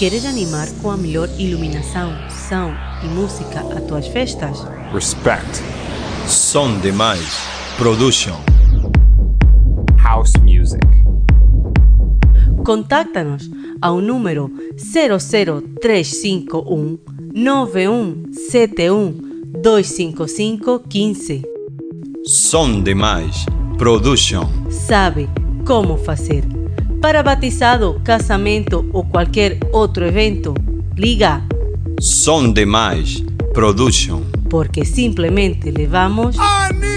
Queres animar com a melhor iluminação, som e música a tuas festas? Respect. Som Demais Production. House music. Contacta-nos ao número 00351 9171 255 15. Som Demais Production. Sabe como fazer. Para batizado, casamento ou qualquer outro evento, liga. Som Demais Production. Porque simplesmente levamos